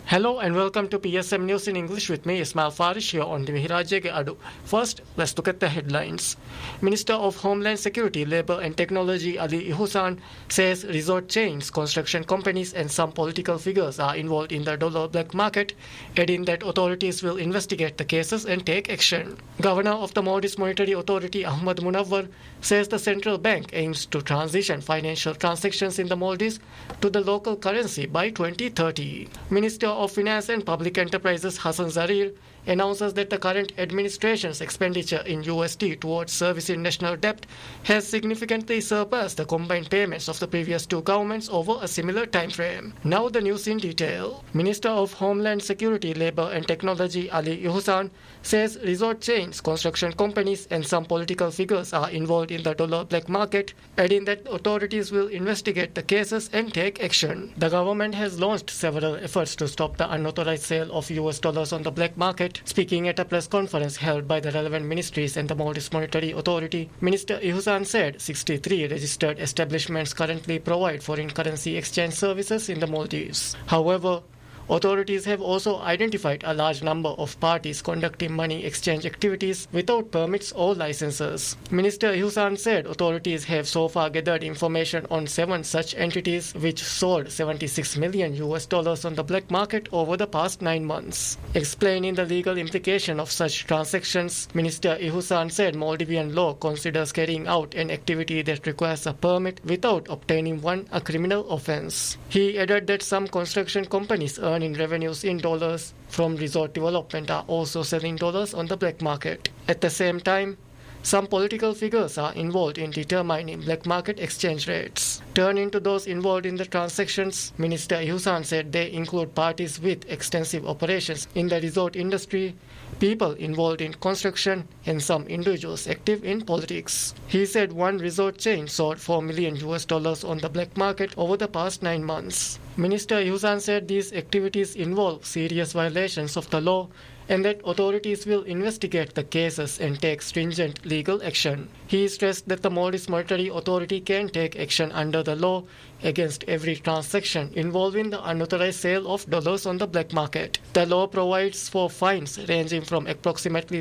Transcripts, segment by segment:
Hello and welcome to PSM News in English with me, Ismail Farish, here on the Mihirajege Adu. First, let's look at the headlines. Minister of Homeland Security, Labour and Technology Ali Ihussan says resort chains, construction companies and some political figures are involved in the dollar black market, adding that authorities will investigate the cases and take action. Governor of the Maldives Monetary Authority, Ahmad Munawwar, says the central bank aims to transition financial transactions in the Maldives to the local currency by 2030. Minister of Finance and Public Enterprises Hassan Zarir announces that the current administration's expenditure in USD towards servicing national debt has significantly surpassed the combined payments of the previous two governments over a similar time frame. Now the news in detail. Minister of Homeland Security, Labour and Technology Ali Ihussan says resort chains, construction companies and some political figures are involved in the dollar black market, adding that authorities will investigate the cases and take action. The government has launched several efforts to stop the unauthorized sale of US dollars on the black market. Speaking at a press conference held by the relevant ministries and the Maldives Monetary Authority, Minister Ihussan said 63 registered establishments currently provide foreign currency exchange services in the Maldives. However, authorities have also identified a large number of parties conducting money exchange activities without permits or licenses. Minister Ihussan said authorities have so far gathered information on 7 such entities which sold $76 million on the black market over the past 9 months. Explaining the legal implication of such transactions, Minister Ihussan said Maldivian law considers carrying out an activity that requires a permit without obtaining one a criminal offense. He added that some construction companies earning revenues in dollars from resort development are also selling dollars on the black market. At the same time, some political figures are involved in determining black market exchange rates. Turning to those involved in the transactions, Minister Ihussan said they include parties with extensive operations in the resort industry, people involved in construction, and some individuals active in politics. He said one resort chain sold $4 million on the black market over the past 9 months. Minister Ihussan said these activities involve serious violations of the law and that authorities will investigate the cases and take stringent legal action. He stressed that the Maldives Monetary Authority can take action under the law against every transaction involving the unauthorized sale of dollars on the black market. The law provides for fines ranging from approximately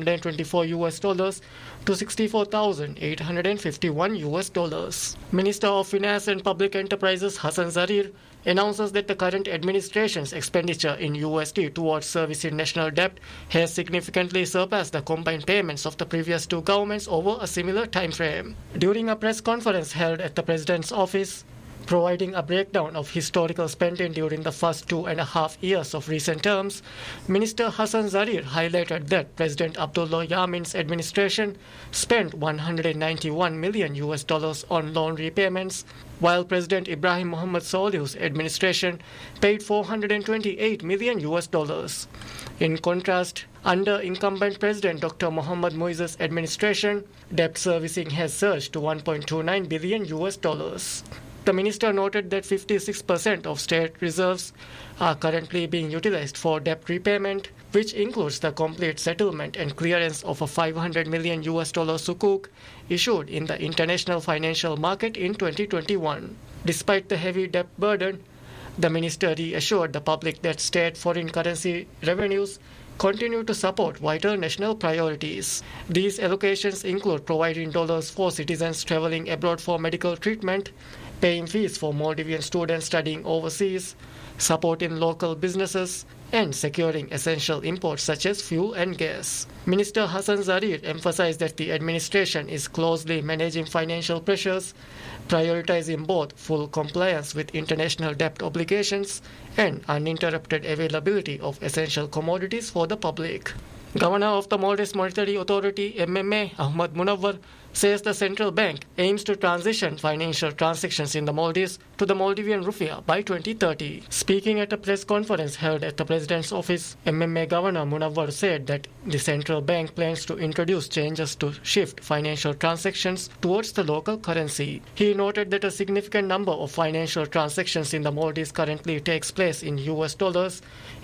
$324 to $64,851. Minister of Finance and Public Enterprises Hassan Zarir announces that the current administration's expenditure in USD towards servicing national debt has significantly surpassed the combined payments of the previous two governments over a similar time frame. During a press conference held at the President's office, providing a breakdown of historical spending during the first 2.5 years of recent terms, Minister Hassan Zarir highlighted that President Abdullah Yamin's administration spent $191 million on loan repayments, while President Ibrahim Mohammed Solihu's administration paid $428 million. In contrast, under incumbent President Dr. Mohamed Moises' administration, debt servicing has surged to $1.29 billion. The minister noted that 56% of state reserves are currently being utilized for debt repayment, which includes the complete settlement and clearance of a $500 million sukuk issued in the international financial market in 2021. Despite the heavy debt burden, the minister reassured the public that state foreign currency revenues continue to support vital national priorities. These allocations include providing dollars for citizens traveling abroad for medical treatment, paying fees for Maldivian students studying overseas, supporting local businesses, and securing essential imports such as fuel and gas. Minister Hassan Zarir emphasized that the administration is closely managing financial pressures, prioritizing both full compliance with international debt obligations and uninterrupted availability of essential commodities for the public. Governor of the Maldives Monetary Authority, MMA, Ahmad Munawwar, says the central bank aims to transition financial transactions in the Maldives to the Maldivian rupiah by 2030. Speaking at a press conference held at the President's office, MMA Governor Munawwar said that the central bank plans to introduce changes to shift financial transactions towards the local currency. He noted that a significant number of financial transactions in the Maldives currently takes place in US dollars,